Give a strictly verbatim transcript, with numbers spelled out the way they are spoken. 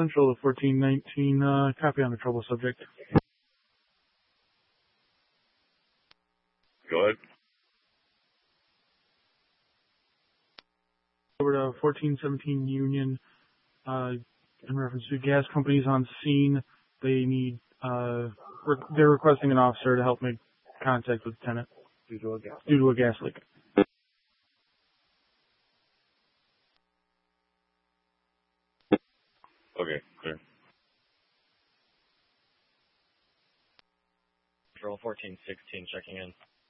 Central to fourteen nineteen, uh, copy on the trouble subject. Go ahead. Over to fourteen seventeen Union, uh, in reference to gas companies on scene. They need, uh, re- they're requesting an officer to help make contact with the tenant Due to a gas. due to a gas leak. Okay, clear. Control fourteen sixteen checking in.